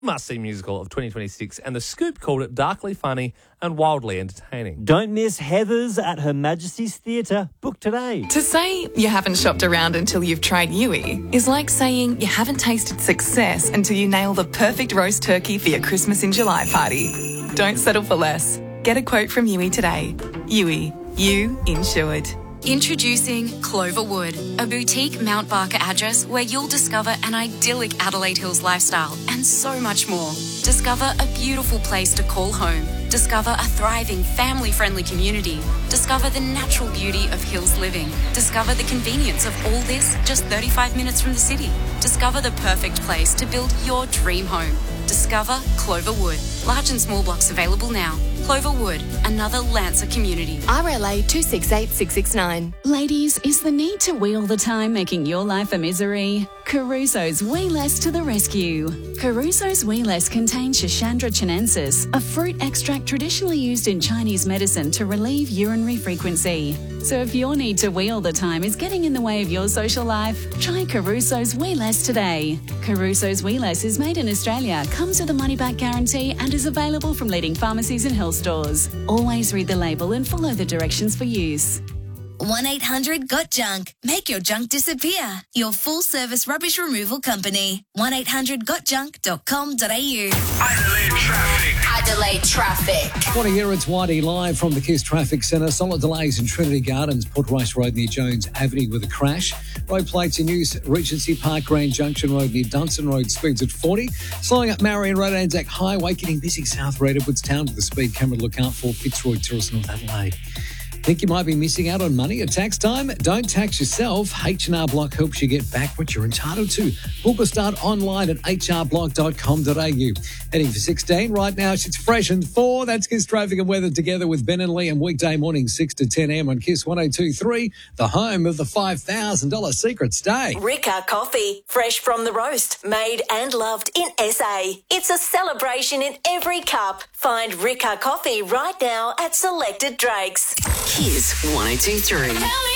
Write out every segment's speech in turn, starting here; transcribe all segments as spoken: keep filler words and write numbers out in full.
must-see musical of twenty twenty-six, and The Scoop called it darkly funny and wildly entertaining. Don't miss Heather's at Her Majesty's Theatre. Book today. To say you haven't shopped around until you've tried Yui is like saying you haven't tasted success until you nail the perfect roast turkey for your Christmas in July party. Don't settle for less. Get a quote from Yui today. Yui, you insured. Introducing Cloverwood, a boutique Mount Barker address where you'll discover an idyllic Adelaide Hills lifestyle and so much more. Discover a beautiful place to call home. Discover a thriving, family-friendly community. Discover the natural beauty of hills living. Discover the convenience of all this just thirty-five minutes from the city. Discover the perfect place to build your dream home. Discover Cloverwood. Large and small blocks available now. Cloverwood, another Lancer community. R L A two six eight six six nine. Ladies, is the need to wheel the time making your life a misery? Caruso's Wee Less to the rescue. Caruso's Wee Less contains Schisandra chinensis, a fruit extract traditionally used in Chinese medicine to relieve urinary frequency. So if your need to wheel the time is getting in the way of your social life, try Caruso's Wee Less today. Caruso's Wee Less is made in Australia, comes with a money-back guarantee and is available from leading pharmacies and health stores. Always read the label and follow the directions for use. one eight hundred got junk. Make your junk disappear. Your full-service rubbish removal company. one eight hundred got junk dot com dot a u. Adelaide traffic. Adelaide traffic. What a year, it's Whitey live from the Kiss Traffic Centre. Solid delays in Trinity Gardens, Port Rice Road near Jones Avenue with a crash. Road plates in use, Regency Park, Grand Junction Road near Dunstan Road, speeds at forty. Slowing up Marion Road, Anzac Highway, getting busy South Red Edwards Town with the speed camera to look out for Fitzroy Terrace, North Adelaide. Think you might be missing out on money at tax time? Don't tax yourself. H and R Block helps you get back what you're entitled to. Book or start online at h r block dot com dot a u. Heading for sixteen. Right now, it's fresh and four. That's Kiss Traffic and Weather together with Ben and Liam. Weekday morning, six to ten a.m. on Kiss one oh two point three, the home of the five thousand dollars Secret Stay. Ricca Coffee, fresh from the roast, made and loved in S A. It's a celebration in every cup. Find Ricca Coffee right now at selected Drakes. Kiss one oh two point three.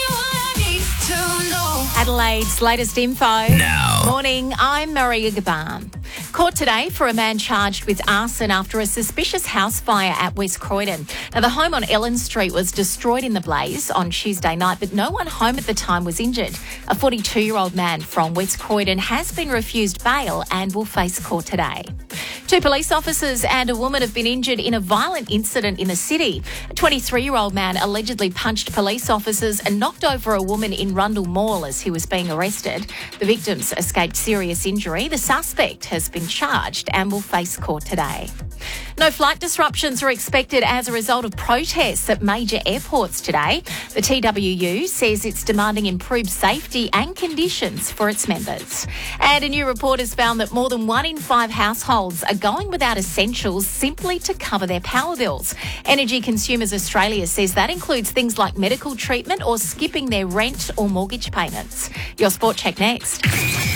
Adelaide's latest info. Now. Morning, I'm Maria Gaban. Caught today for a man charged with arson after a suspicious house fire at West Croydon. Now, the home on Ellen Street was destroyed in the blaze on Tuesday night, but no one home at the time was injured. A forty-two-year-old man from West Croydon has been refused bail and will face court today. Two police officers and a woman have been injured in a violent incident in the city. A twenty-three-year-old man allegedly punched police officers and knocked over a woman in Rundle Mall as he was being arrested. The victims escaped serious injury. The suspect has been charged and will face court today. No flight disruptions are expected as a result of protests at major airports today. The T W U says it's demanding improved safety and conditions for its members. And a new report has found that more than one in five households are going without essentials simply to cover their power bills. Energy Consumers Australia says that includes things like medical treatment or skipping their rent or mortgage payments. Your Sport Check next.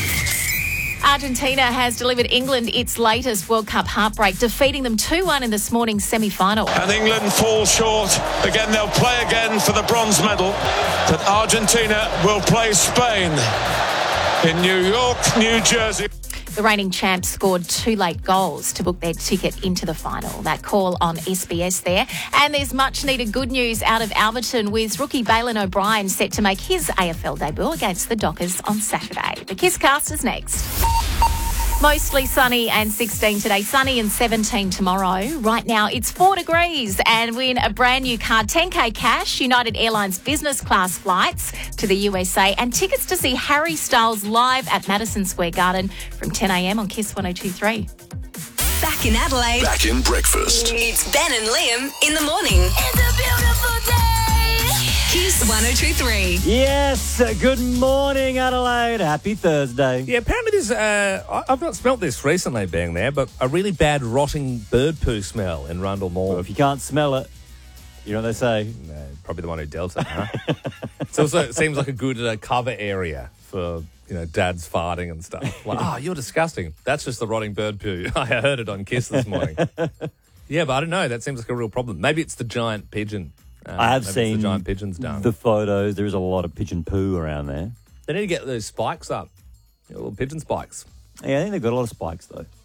Argentina has delivered England its latest World Cup heartbreak, defeating them two one in this morning's semi-final. And England falls short. Again, they'll play again for the bronze medal. But Argentina will play Spain in New York, New Jersey. The reigning champs scored two late goals to book their ticket into the final. That call on S B S there. And there's much needed good news out of Alberton with rookie Bailyn O'Brien set to make his A F L debut against the Dockers on Saturday. The Kiss Cast is next. Mostly sunny and sixteen today, sunny and seventeen tomorrow. Right now it's four degrees and win a brand new car, ten K cash, United Airlines business class flights to the U S A and tickets to see Harry Styles live at Madison Square Garden from ten a.m. on Kiss one oh two point three. Back in Adelaide. Back in breakfast. It's Ben and Liam in the morning. It's a beautiful day. Kiss one oh two point three. Yes, good morning, Adelaide. Happy Thursday. Yeah, apparently there's, uh, I- I've not smelt this recently being there, but a really bad rotting bird poo smell in Rundle Mall. Well, if you can't smell it, you know what they say. No, probably the one who dealt it, huh? It also it seems like a good uh, cover area for, you know, dads farting and stuff. Like, oh, you're disgusting. That's just the rotting bird poo. I heard it on Kiss this morning. Yeah, but I don't know. That seems like a real problem. Maybe it's the giant pigeon. Um, I have maybe seen it's the giant pigeon's done. the photos. There is a lot of pigeon poo around there. They need to get those spikes up. You know, little pigeon spikes. Yeah, I think they've got a lot of spikes, though.